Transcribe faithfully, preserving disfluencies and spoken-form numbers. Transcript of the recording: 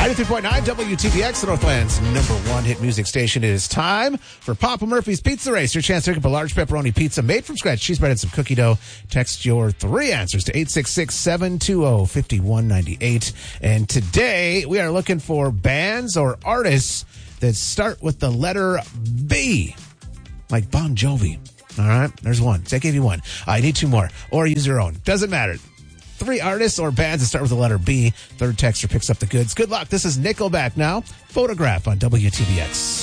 ninety-three point nine W T B X, Northland's number one hit music station. It is time for Papa Murphy's Pizza Race. Your chance to pick up a large pepperoni pizza made from scratch, cheese bread, and some cookie dough. Text your three answers to eight six six, seven two zero, five one nine eight. And today we are looking for bands or artists that start with the letter B, like Bon Jovi. All right, there's one. So I gave you one. I need two more, or use your own. Doesn't matter. Three artists or bands that start with the letter B. Third texter picks up the goods. Good luck. This is Nickelback now. Photograph on W T B X.